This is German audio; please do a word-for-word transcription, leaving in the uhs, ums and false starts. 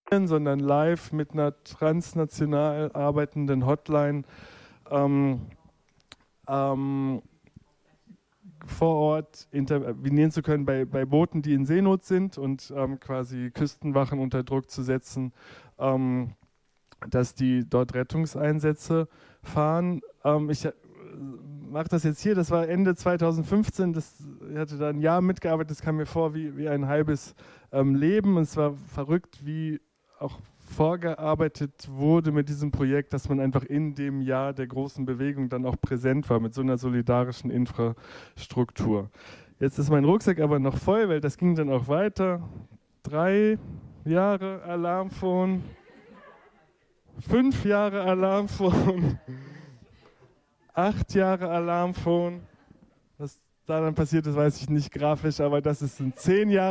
sondern live mit einer transnational arbeitenden Hotline ähm, ähm, vor Ort intervenieren zu können bei, bei Booten, die in Seenot sind und ähm, quasi Küstenwachen unter Druck zu setzen, ähm, dass die dort Rettungseinsätze fahren. Ähm, ich äh, mache das jetzt hier, das war Ende zweitausendfünfzehn, das, ich hatte da ein Jahr mitgearbeitet, das kam mir vor wie, wie ein halbes ähm, Leben und es war verrückt, wie auch vorgearbeitet wurde mit diesem Projekt, dass man einfach in dem Jahr der großen Bewegung dann auch präsent war mit so einer solidarischen Infrastruktur. Jetzt ist mein Rucksack aber noch voll, weil das ging dann auch weiter. Drei Jahre Alarmphone, fünf Jahre Alarmphone, acht Jahre Alarmphone. Was da dann passiert ist, weiß ich nicht grafisch, aber das ist in zehn Jahren.